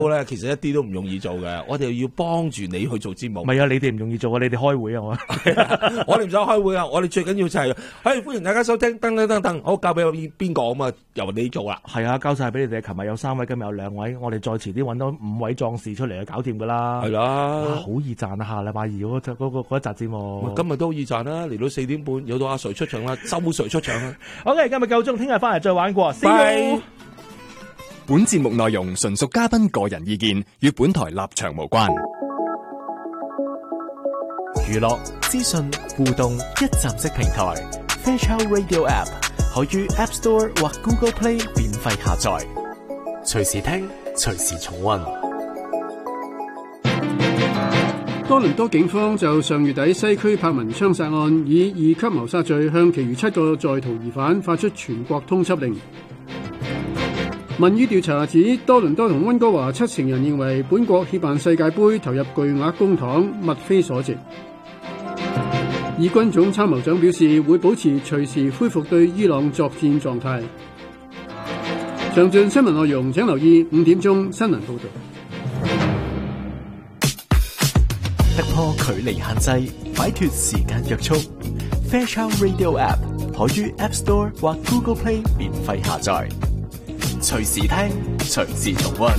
咧，其實一啲都唔容易做嘅，我哋要幫住你去做節目。 唔係啊，你哋唔容易做啊，你哋開會啊， 我哋唔使開會啊，我哋最緊要就係，歡迎大家收聽，噔，好，交俾邊個咁啊，由你做啦。 係啊，交晒俾你哋。琴日有3位，今日有2位，我哋再遲啲揾多5位壯士出嚟就搞掂噶啦。 係啦， 好易賺啊！下禮拜二嗰一集節目， 今日都好易賺啦，嚟到4點半有到阿 Sir 出場啦，周 Sir 出場啦。 OK， 今日夠鐘，聽日翻嚟再玩過。拜。 本節目內容純屬嘉賓個人意見，與本台立場無關。 娛樂、資訊、互動一站式平台 Fairchild Radio App 可於 App Store 或 Google Play 免費下載，隨時聽，隨時重溫。 多倫多警方就上月底西區柏文槍殺案以2級謀殺罪向其餘7個在逃疑犯發出全國通緝令。民意調查指，多倫多同溫哥華7成人認為本國協辦世界盃投入巨額公帑，物非所值。以軍總參謀長表示，會保持隨時恢復對伊朗作戰狀態。詳盡新聞內容請留意5點鐘新聞報導。 突破距離限制，擺脫時間約束。Fairchild Radio App 可於 App Store 或 Google Play 免費下載。隨時聽，隨時重溫。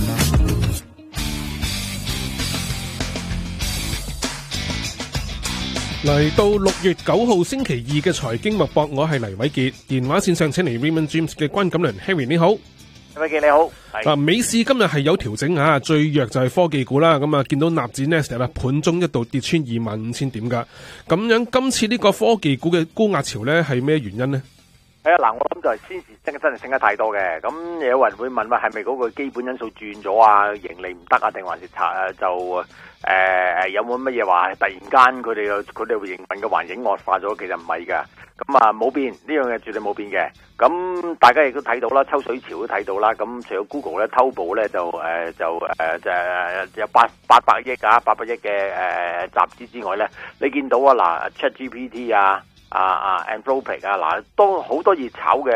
嚟到6月9號星期2嘅財經脈搏，我係黎偉傑。電話線上請嚟 Raymond James 嘅關錦良 Harry， 你好。 偉傑你好。 美市今日係有調整啊，最弱就係科技股啦。咁啊，見到納指 Nasdaq 啦，盤中一度跌穿25,000點噶。咁樣今次呢個科技股嘅高壓潮咧，係咩原因呢？ 係啊，嗱，我諗就係先前真係升得太多嘅，咁有人會問話係咪嗰個基本因素轉咗啊，盈利唔得啊，定還是有冇乜嘢話突然間佢哋營運嘅環境惡化咗？其實唔係㗎，咁啊冇變，呢樣嘢絕對冇變嘅。咁大家亦都睇到啦，抽水潮都睇到啦。咁除咗 Google 咧偷步咧就有800億嘅集資之外咧，你見到啊嗱 ChatGPT Anthropic 嗱，都好多熱炒嘅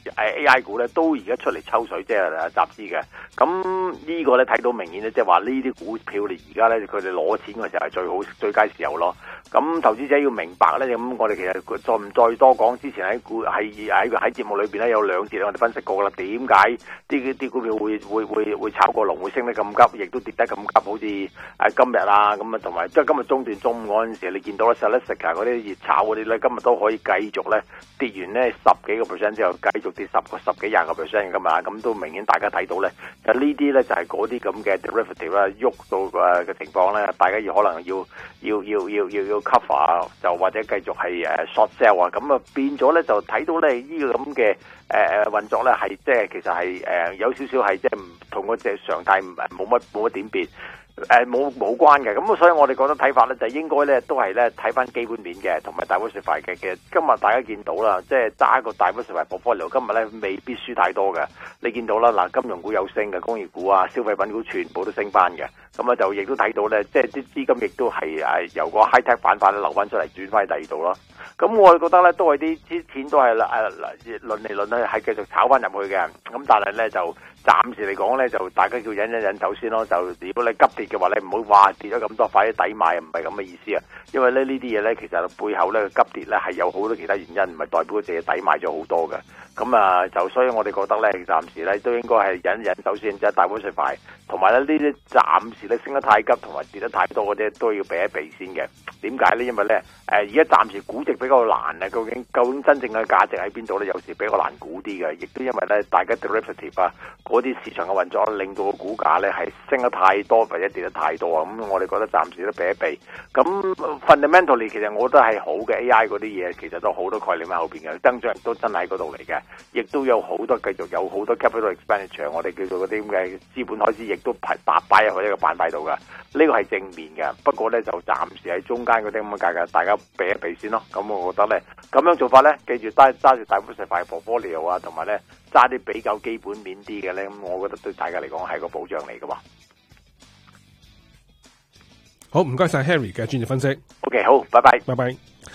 AI 股咧，都而家出嚟抽水，即係集資嘅。咁呢個咧睇到明顯咧，即係話呢啲股票你而家咧，佢哋攞錢嘅時候係最佳時候咯。咁投資者要明白咧，咁我哋其實再多講，之前喺節目裏邊咧有2節我哋分析過啦，點解啲股票會炒過龍，會升得咁急，亦都跌得咁急，好似今日啊咁啊，同埋即係今日中午嗰陣時，你見到咧 Celestica 嗰啲熱炒嗰啲咧，今日都可以繼續咧跌完咧10幾個 percent 之後，繼續跌十幾廿個 percent 㗎嘛，咁都明顯大家睇到咧，就呢啲咧就係嗰啲咁嘅 derivative 啦，喐到嘅情況咧，大家可能要 cover 就或者繼續係short sell 啊，咁啊變咗咧就睇到咧呢個咁嘅運作咧係即係其實係有少少係即係唔同嗰隻常態冇乜點變。冇關嘅，咁所以我哋覺得睇法咧就應該咧都係咧睇翻基本面嘅，同埋diversify嘅。其實今日大家見到啦，即係揸個diversify portfolio，今日咧未必輸太多嘅。你見到啦，嗱，金融股有升嘅，工業股啊、消費品股全部都升翻嘅。咁啊就亦都睇到咧，即係啲資金亦都係由個 high tech 板塊咧流翻出嚟，轉翻去第二度咯。咁我哋覺得咧都係啲錢都係輪嚟輪去係繼續炒翻入去嘅。咁但係咧就暫時嚟講咧就大家叫忍手先咯。就如果你急跌嘅話咧，唔好話跌咗咁多，快啲抵買，唔係咁嘅意思啊。因為咧呢啲嘢咧其實背後咧急跌咧係有好多其他原因，唔係代表自己抵買咗好多嘅。咁啊就所以我哋覺得咧暫時咧都應該係忍手先，即係大盤勢快，同埋咧呢啲暫時咧升得太急同埋跌得太多嗰啲都要避一避先嘅。點解咧？因為咧而家暫時估值比較難啊，究竟真正嘅價值喺邊度咧？有時比較難估啲嘅，亦都因為咧大家 derivative 啊嗰啲市場嘅運作令到個股價咧係升得太多或者跌得太多啊。咁我哋覺得暫時都避一避。咁 fundamentally 其實我覺得係好嘅 AI 嗰啲嘢，其實都好多概念喺後邊嘅，增長都真係喺嗰度嚟嘅，亦都有好多繼續有好多 capital expenditure， 我哋叫做嗰啲咁嘅資本開支，亦都擺入去一個板塊度㗎。呢個係正面嘅，不過咧就暫時喺中間嗰啲咁嘅價格，大家避一避先咯。咁我覺得咧咁樣做法咧，記住揸住大盤勢快 portfolio 啊，同埋咧揸啲比較基本面啲嘅咧，咁我覺得對大家嚟講係個保障嚟嘅喎。 好，唔該晒 Harry 嘅專業分析。 OK， 好，拜拜， 拜拜。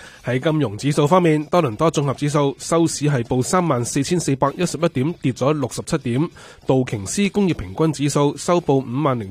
喺金融指數方面，多倫多綜合指數收市係報34,411點，跌咗67點；道瓊斯工業平均指數收報50,000